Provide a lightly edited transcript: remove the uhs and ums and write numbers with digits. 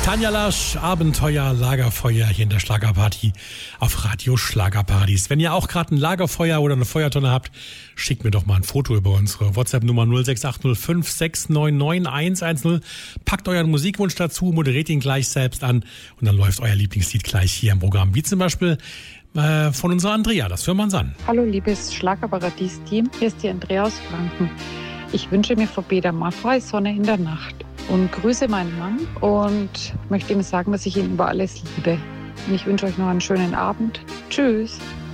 Tanja Lasch, Abenteuer, Lagerfeuer hier in der Schlagerparty auf Radio Schlagerparadies. Wenn ihr auch gerade ein Lagerfeuer oder eine Feuertonne habt, schickt mir doch mal ein Foto über unsere WhatsApp-Nummer 068056999110. Packt euren Musikwunsch dazu, moderiert ihn gleich selbst an und dann läuft euer Lieblingslied gleich hier im Programm. Wie zum Beispiel von unserer Andrea, das hören wir uns an. Hallo liebes Schlagerparadies-Team, hier ist die Andrea aus Franken. Ich wünsche mir von Peter Maffay Sonne in der Nacht und grüße meinen Mann und möchte ihm sagen, dass ich ihn über alles liebe. Und ich wünsche euch noch einen schönen Abend. Tschüss.